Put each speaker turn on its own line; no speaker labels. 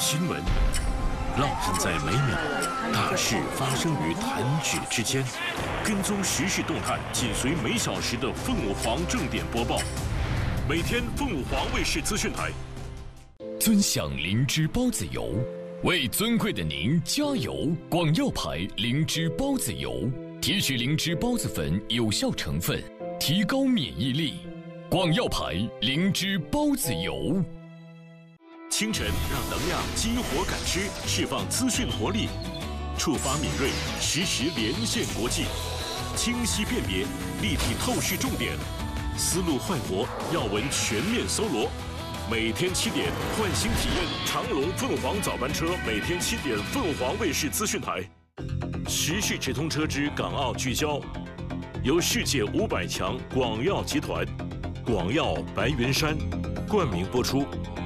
新闻，烙印在每秒，大事发生于弹指之间。跟踪时事动态，紧随每小时的凤舞凰正点播报。每天凤舞凰卫视资讯台。
尊享灵芝孢子油，为尊贵的您加油！广药牌灵芝孢子油提取灵芝孢子粉有效成分，提高免疫力。广药牌灵芝孢子油。
清晨让能量激活感知，释放资讯活力，触发敏锐，实时连线国际，清晰辨别，立体透视重点，思路焕活，要闻全面搜罗。每天7点，唤醒体验长隆凤凰早班车，每天7点，凤凰卫视资讯台。时事直通车之港澳聚焦，由世界500强广药集团、广药白云山冠名播出。